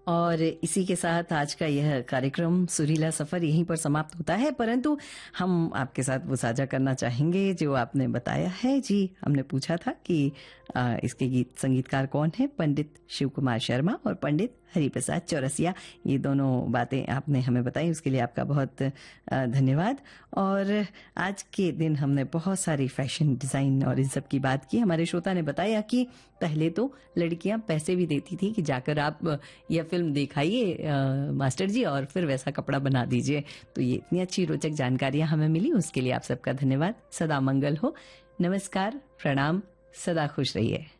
और इसी के साथ आज का यह कार्यक्रम सुरीला सफर यहीं पर समाप्त होता है, परंतु हम आपके साथ वो साझा करना चाहेंगे जो आपने बताया है। जी, हमने पूछा था कि इसके गीत संगीतकार कौन है, पंडित शिव कुमार शर्मा और पंडित हरिप्रसाद चौरसिया। ये दोनों बातें आपने हमें बताई, उसके लिए आपका बहुत धन्यवाद। और आज के दिन हमने बहुत सारी फैशन डिजाइन और इन सब की बात की। हमारे श्रोता ने बताया कि पहले तो लड़कियां पैसे भी देती थी कि जाकर आप यह फिल्म दिखाइए मास्टर जी और फिर वैसा कपड़ा बना दीजिए। तो ये इतनी अच्छी रोचक जानकारियां हमें मिली, उसके लिए आप सबका धन्यवाद। सदा मंगल हो। नमस्कार, प्रणाम, सदा खुश रहिए।